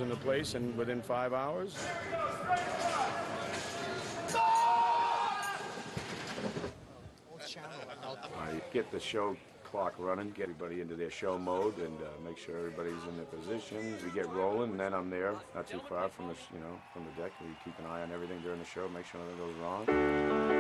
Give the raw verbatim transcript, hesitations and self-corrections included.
into place and within five hours. I get the show clock running, get everybody into their show mode, and uh, make sure everybody's in their positions. We get rolling, and then I'm there, not too far from the, you know, from the deck. We keep an eye on everything during the show, make sure nothing goes wrong.